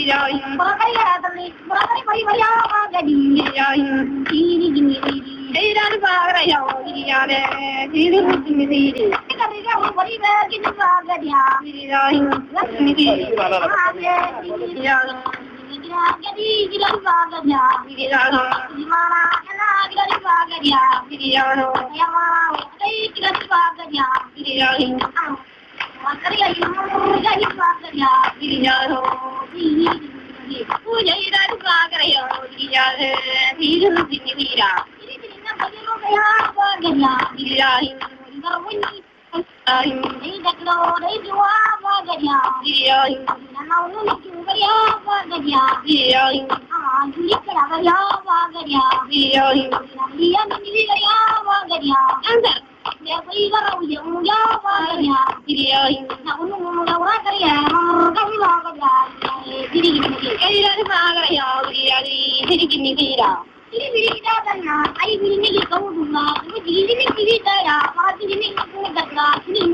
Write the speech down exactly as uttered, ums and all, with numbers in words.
Bakari tali, bakari pari pari apa jadi? Ini gini gini. Tidak bakar ya, ini ada. Tidak gini gini. Kali kamu pari pari gini bakar ya. Tidak gini gini. Ada ini ya. Jadi tidak bakar ya. Di mana kena tidak bakar ya. Yang mana? Tidak bakar ya. Bakar ya, jadi bakar ya. Ini punya ida bakar ya. Tidak tidak gini ida. Ini tidak boleh kaya bakar ya. Tidak bunyi. Ini dah kalau dah jual bakar ya. Nama ulu juga ya bakar ya. Ah, jadi kerana ya bakar ya. Dia ni ni ya bakar ya. Anda dia pergi kalau dia muda bakar ya. Nak ulu ulu bakar ya. Kami bakar ya. Jadi gini. Kaya bakar ya. Jadi gini gini. Ini berita tanya, ayah ini ni kau dulu. Ini jadi ni berita ya. Mati ini aku dah dah. Ini